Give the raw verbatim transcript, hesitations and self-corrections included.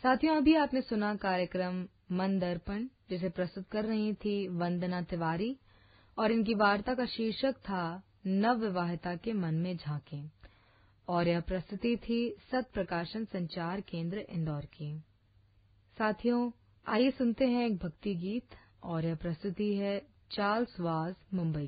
साथियों, अभी आपने सुना कार्यक्रम मन दर्पण, जिसे प्रस्तुत कर रही थी वंदना तिवारी, और इनकी वार्ता का शीर्षक था नवविवाहिता के मन में झांकें, और यह प्रस्तुति थी सत प्रकाशन संचार केंद्र इंदौर की। साथियों, आइए सुनते हैं एक भक्ति गीत, और यह प्रस्तुति है चार्ल्स वाज मुंबई